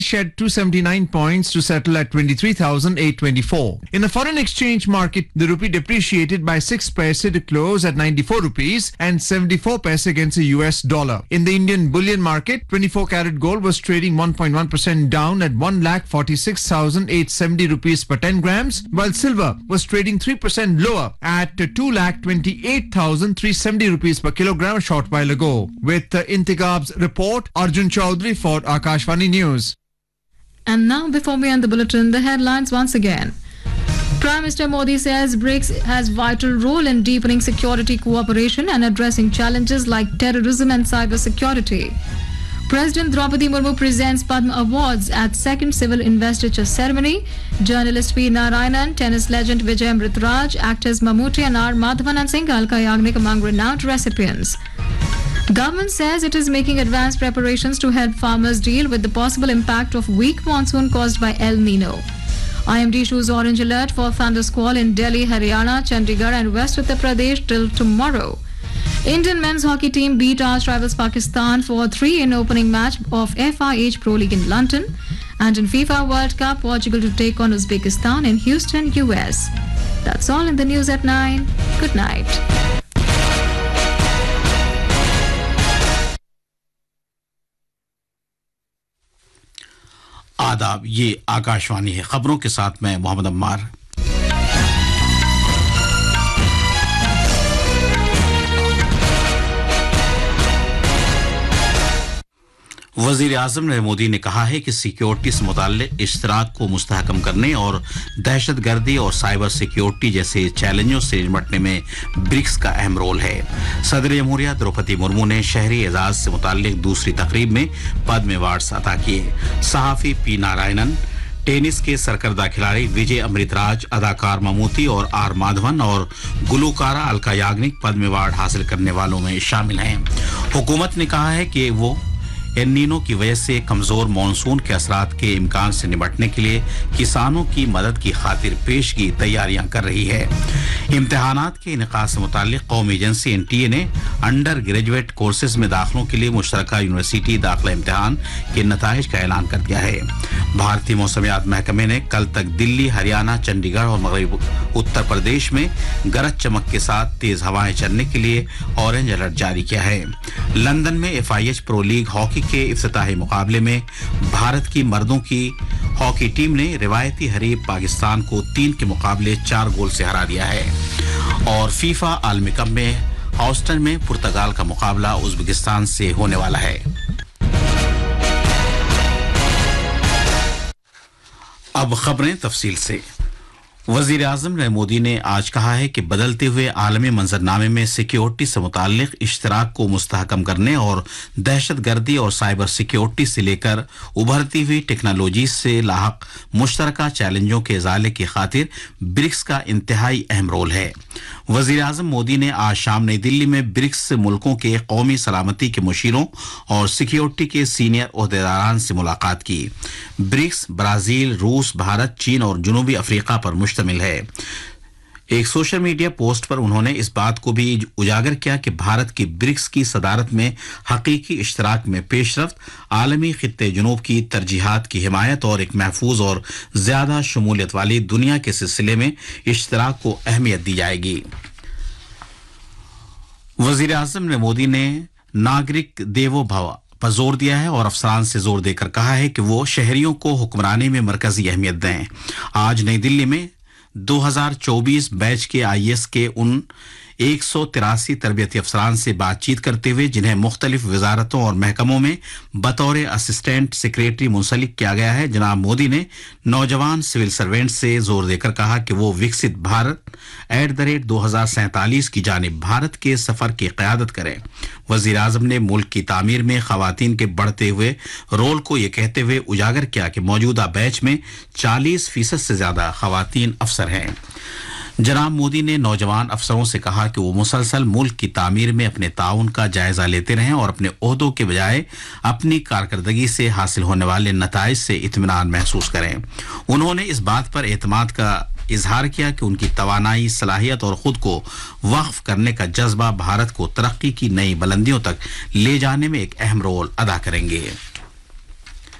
shed 279 points to settle at 23,824. In the foreign exchange market, the rupee depreciated by 6 paise to close at 94 rupees and 74 paise against the US dollar. In the Indian bullion market, 24 karat gold was trading 1.1% down at 1,46,870 rupees per 10 grams, while silver was trading 3% lower at 2,28,370 rupees per kilogram a short while ago. With Intigab's report, Arjun Chaudhary for Akashvani News. And now, before we end the bulletin, the headlines once again. Prime Minister Modi says BRICS has vital role in deepening security cooperation and addressing challenges like terrorism and cyber security. President Draupadi Murmu presents Padma Awards at second civil investiture ceremony. Journalist P. Narayanan, tennis legend Vijay Amritraj, actors Mammootty and R. Madhavan and Singh Alka Yagnik among renowned recipients. Government says it is making advanced preparations to help farmers deal with the possible impact of weak monsoon caused by El Nino. IMD issues orange alert for thunder squall in Delhi, Haryana, Chandigarh and West Uttar Pradesh till tomorrow. Indian men's hockey team beat arch rivals Pakistan 4-3 in opening match of FIH Pro League in London. And in FIFA World Cup, Portugal to take on Uzbekistan in Houston, US. That's all in the news at 9. Good night. आदाब, ये आकाशवाणी है। खबरों के साथ मैं मोहम्मद अम्मार। वजीर आजम नरेंद्र मोदी ने कहा है कि सिक्योरिटी से मुताल्लिक इश्तराक को मुस्तहकम करने और दहशतगर्दी और साइबर सिक्योरिटी जैसे चैलेंजों से निपटने में ब्रिक्स का अहम रोल है। सदर जमहूरिया द्रौपदी मुर्मू ने शहरी एजाज से मुताल्लिक दूसरी तकरीब में पद्म अवार्ड्स अता किए। सहाफी पी नारायणन, टेनिस के सरकर्दा खिलाड़ी विजय अमृतराज, अदाकार ममूटी और आर माधवन और गुलूकारा अलका याग्निक पद्म अवार्ड हासिल करने वालों में शामिल हैं। हुकूमत ने कहा है कि वो एल नीनो की वजह से कमजोर मॉनसून के असरात के इम्कान से निपटने के लिए किसानों की मदद की खातिर पेशगी तैयारियां कर रही है। इम्तिहानात के इनेकाद से मुताल्लिक कौमी एजेंसी NTA ने अंडर ग्रेजुएट कोर्सेज में दाखिलों के लिए मुश्तरका यूनिवर्सिटी दाखिला इम्तिहान के नताइज का ऐलान कर दिया है। भारतीय मौसमियात महकमे ने कल तक दिल्ली, हरियाणा, चंडीगढ़ और मगरबी उत्तर प्रदेश में गरज चमक के साथ तेज हवाएं चलने के लिए ऑरेंज अलर्ट जारी किया है। लंदन में FIH प्रो लीग हॉकी के इफ्तिताही मुकाबले में भारत की मर्दों की हॉकी टीम ने रिवायती हरीफ पाकिस्तान को 3 के मुकाबले 4 गोल से हरा दिया है। और फीफा आलमी कप में ह्यूस्टन में पुर्तगाल का मुकाबला उज़्बेकिस्तान से होने वाला है। अब खबरें तफसील से। वजीर आजम नरेंद्र मोदी ने आज कहा है कि बदलते हुए आलमी मंजरनामे में सिक्योरिटी से मुताल्लिक इश्तराक को मुस्तहकम करने और दहशतगर्दी और साइबर सिक्योरिटी से लेकर उभरती हुई टेक्नोलॉजी से लाहक मुश्तरका चैलेंजों के इजाले की खातिर ब्रिक्स का इंतहाई अहम रोल है। वजीर आजम मोदी ने आज शाम नई दिल्ली में ब्रिक्स मुल्कों के कौमी सलामती के मुशीरों और सिक्योरिटी के सीनियर ओहदेदारान से मुलाकात की। ब्रिक्स ब्राजील, रूस, भारत, चीन और जनूबी अफ्रीका पर मुश्तमिल है। एक सोशल मीडिया पोस्ट पर उन्होंने इस बात को भी उजागर किया कि भारत की ब्रिक्स की सदारत में हकीकी इश्तराक में पेशरफ्त, आलमी खित्ते जुनूब की तरजीहात की हिमायत और एक महफूज और ज्यादा शमूलियत वाली दुनिया के सिलसिले में इश्तराक को अहमियत दी जाएगी। वजीर आजम ने मोदी ने नागरिक देवो भव पर जोर दिया है और अफसरान से जोर देकर कहा है कि वो शहरियों को हुक्मरानी में मरकजी अहमियत दें। आज नई दिल्ली में 2024 बैच के IAS के उन 183 तरबियती अफसरान से बातचीत करते हुए जिन्हें मुख्तलिफ वजारतों और महकमों में बतौर असिस्टेंट सेक्रेटरी मुंसलिक किया गया है, जनाब मोदी ने नौजवान सिविल सर्वेंट से जोर देकर कहा कि वो विकसित भारत @2047 की जानिब भारत के सफर की क़यादत करें। वजीर आजम ने मुल्क की तामीर में खवातीन के बढ़ते हुए रोल को ये कहते हुए उजागर किया कि मौजूदा बैच में 40% से ज्यादा खवातीन अफसर हैं। जनाब मोदी ने नौजवान अफसरों से कहा कि वो मुसलसल मुल्क की तामीर में अपने ताउन का जायजा लेते रहें और अपने ओहदों के बजाय अपनी कारकर्दगी से हासिल होने वाले नताइज से इत्मीनान महसूस करें। उन्होंने इस बात पर एतमाद का इजहार किया कि उनकी तवानाई, सलाहियत और खुद को वक्फ करने का जज्बा भारत को तरक्की की नई बुलंदियों तक ले जाने में एक अहम रोल अदा करेंगे।